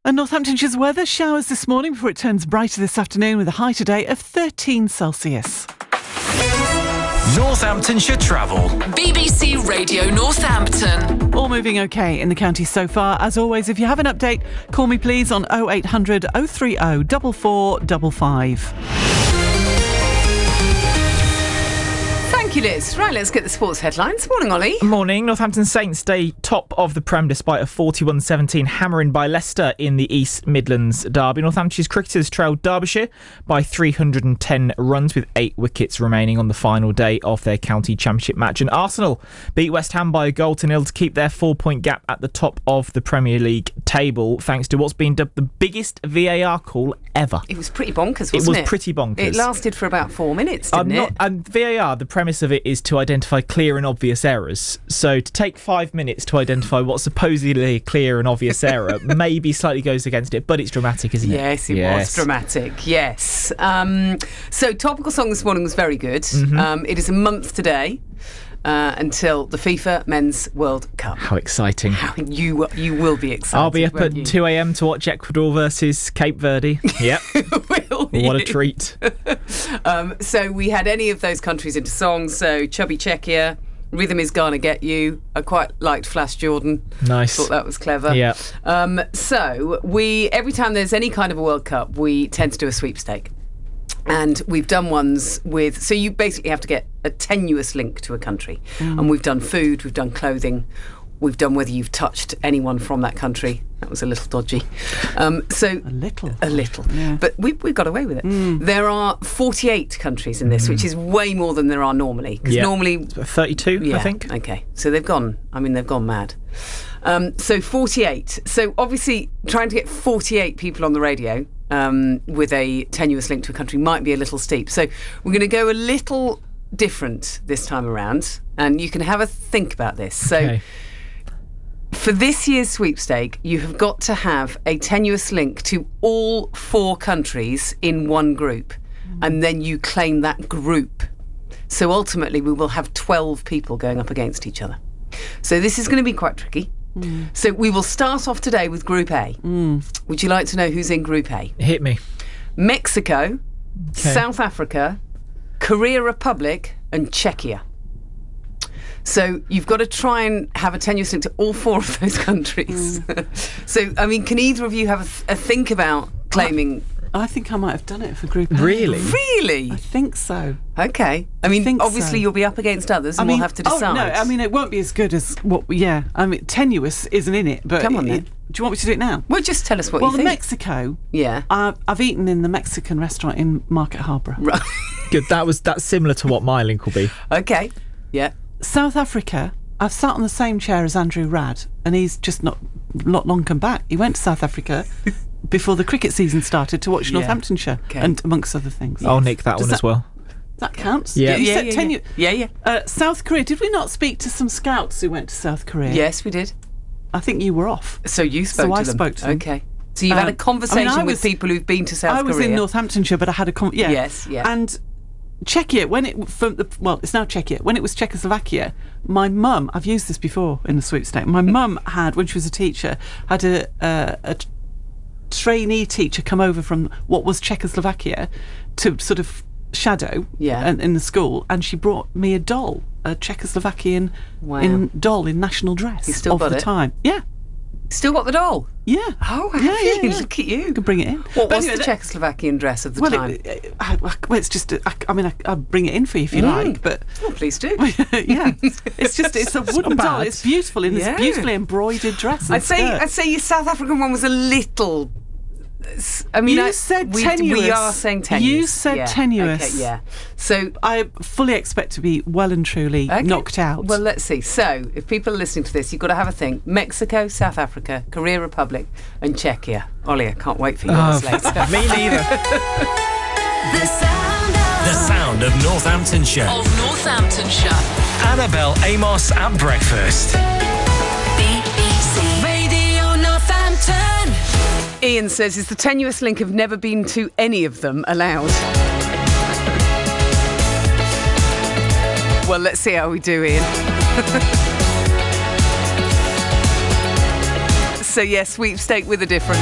And Northamptonshire's weather, showers this morning before it turns brighter this afternoon with a high today of 13 Celsius. Northamptonshire travel. BBC Radio Northampton. All moving okay in the county so far. As always, if you have an update, call me please on 0800 030 4455. Thank you, Liz. Right, let's get the sports headlines. Morning, Ollie. Morning. Northampton Saints stay top of the Prem despite a 41-17 hammering by Leicester in the East Midlands derby. Northamptonshire's cricketers trailed Derbyshire by 310 runs with 8 wickets remaining on the final day of their county championship match. And Arsenal beat West Ham by a goal to nil to keep their 4-point gap at the top of the Premier League table, thanks to what's been dubbed the biggest VAR call ever. It was pretty bonkers, wasn't it? It was pretty bonkers. It lasted for about 4 minutes, didn't it? And VAR, the premise of it is to identify clear and obvious errors. So to take 5 minutes to identify what's supposedly a clear and obvious error maybe slightly goes against it, but it's dramatic, isn't it? Yes, it was dramatic, yes. So Topical Song this morning was very good. Mm-hmm. It is a month today until the FIFA Men's World Cup. How exciting. You will be excited. I'll be up at 2 a.m. to watch Ecuador versus Cape Verde. Yep. What a treat. So we had any of those countries into songs. So Chubby Czechia, Rhythm Is Gonna Get You. I quite liked Flash Jordan. Nice. Thought that was clever. Yeah. So every time there's any kind of a World Cup, we tend to do a sweepstake. And we've done ones with... So you basically have to get a tenuous link to a country. And we've done food, we've done clothing, we've done whether you've touched anyone from that country. That was a little dodgy. A little. Yeah. But we got away with it. There are 48 countries in this, which is way more than there are normally. Because normally... 32, I think. Okay. So they've gone mad. So 48. So obviously trying to get 48 people on the radio with a tenuous link to a country might be a little steep. So we're going to go a little different this time around, and you can have a think about this. Okay. So for this year's sweepstake, you have got to have a tenuous link to all 4 countries in one group, and then you claim that group. So ultimately we will have 12 people going up against each other. So this is going to be quite tricky. So we will start off today with Group A. Would you like to know who's in Group A? Hit me. Mexico, South Africa, Korea Republic and Czechia. So you've got to try and have a tenuous link to all 4 of those countries. So, I mean, can either of you have a think about claiming... I think I might have done it for Group A. Really? Really? I think so. Okay. I mean, obviously you'll be up against others and we'll have to decide. Oh, no, I mean, it won't be as good as what... Yeah, I mean, tenuous isn't in it, but... Come on, then. Do you want me to do it now? Well, just tell us what you think. Well, Mexico... Yeah. I've eaten in the Mexican restaurant in Market Harborough. Right. Good. That's similar to what my link will be. Okay. Yeah. South Africa, I've sat on the same chair as Andrew Radd, and he's just not long come back. He went to South Africa before the cricket season started to watch Northamptonshire, and amongst other things. I'll nick that one as well. That counts? Yeah. You said Yeah. South Korea, did we not speak to some scouts who went to South Korea? Yes, we did. I think you were off. So you spoke to them? I spoke to them. Okay. So you've had a conversation with people who've been to South Korea? I was in Northamptonshire, but I had a Yes, yeah. And Czechia, it's now Czechia. When it was Czechoslovakia, my mum, I've used this before in the sweepstake, my mum had, when she was a teacher, had a trainee teacher come over from what was Czechoslovakia to sort of shadow in the school, and she brought me a doll, a Czechoslovakian doll in national dress. You still got the it? time. Yeah. Still got the doll? Yeah. Oh, yeah. Look at you. You can bring it in. What was the Czechoslovakian dress of the time? It's just, I'll bring it in for you if you like, but... Well, please do. Yeah. It's a wooden doll. It's beautiful in this beautifully embroidered dress. I'd say your South African one was a little... I mean, you said tenuous. We are saying tenuous. You said tenuous. Okay, yeah. So I fully expect to be well and truly knocked out. Well, let's see. So if people are listening to this, you've got to have a think. Mexico, South Africa, Korea Republic and Czechia. Ollie, I can't wait for you on this later. Me neither. The sound of Northamptonshire. Annabelle Amos at breakfast. BBC Radio Northampton. Ian says, is the tenuous link of never been to any of them allowed? Well, let's see how we do, Ian. So, yes, sweepstake with a difference.